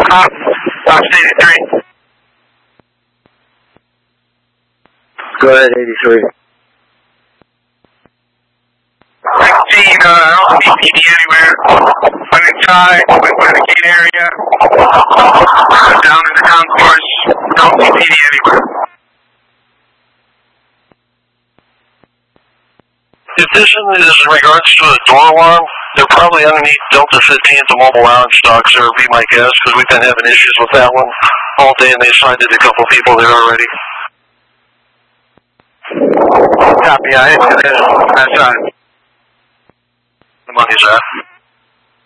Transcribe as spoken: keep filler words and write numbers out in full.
Uh-huh. Fox eighty-three. Go ahead, eighty-three. nineteen, uh, I don't see P D anywhere. Went inside, went by the gate area. Went down in the concourse. Don't see P D anywhere. If this is in regards to a door alarm, they're probably underneath Delta fifteen at the mobile lounge dock, sir, would be my guess, because we've been having issues with that one all day, and they assigned it to a couple of people there already. Copy, I hit it. That's right. The money's at.